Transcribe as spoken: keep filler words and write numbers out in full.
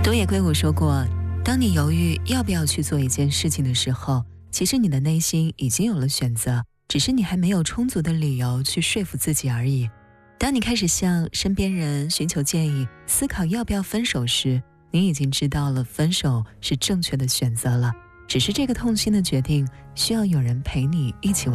东野圭吾说过，当你犹豫要不要去做一件事情的时候，其实你的内心已经有了选择，只是你还没有充足的理由去说服自己而已。当你开始向身边人寻求建议，思考要不要分手时，你已经知道了分手是正确的选择了，只是这个痛心的决定需要有人陪你一起